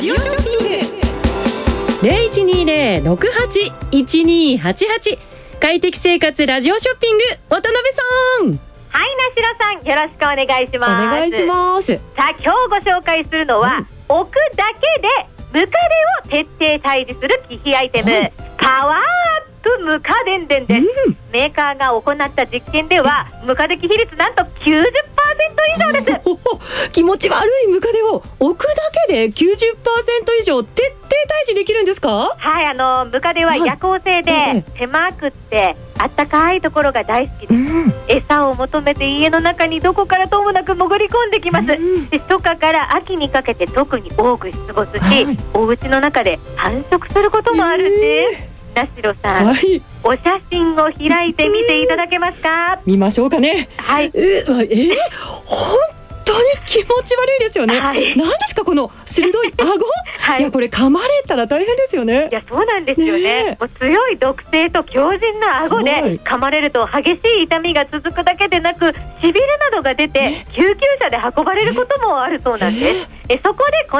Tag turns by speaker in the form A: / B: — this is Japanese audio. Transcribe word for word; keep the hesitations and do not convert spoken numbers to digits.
A: ジオショッピング ゼロいちにゼロ ろくはち いちにはちはち 快適生活ラジオショッピング渡辺さん。
B: はい、なしろさん、よろしくお願いします。
A: お願いします。
B: さあ、今日ご紹介するのは、うん、置くだけでムカデを徹底退治する機器アイテム、はい、パワーアップムカデンデンです、うん、メーカーが行った実験ではムカデ機比率なんと きゅうじゅっパーセント 以上です。
A: おおお、気持ち悪いムカデを置くだけで きゅうじゅっパーセント 以上徹底退治できるんですか？
B: はい、あのムカデは夜行性で狭くってあったかいところが大好きです、うん、餌を求めて家の中にどこからともなく潜り込んできます、うん、で初夏から秋にかけて特に多く出没し、はい、お家の中で繁殖することもあるんです、えーなしろさん、はい、お写真を開いてみていただけますか？
A: 見ましょうかね。はい、えー、えー、本当に気持ち悪いですよね、はい、何ですかこの鋭い顎、はい、いやこれ噛まれたら大変ですよね。
B: いやそうなんですよ ね, ねもう強い毒性と強靭な顎で、はい、噛まれると激しい痛みが続くだけでなくしびれなどが出て救急車で運ばれることもあるそうなんです。えそこでこ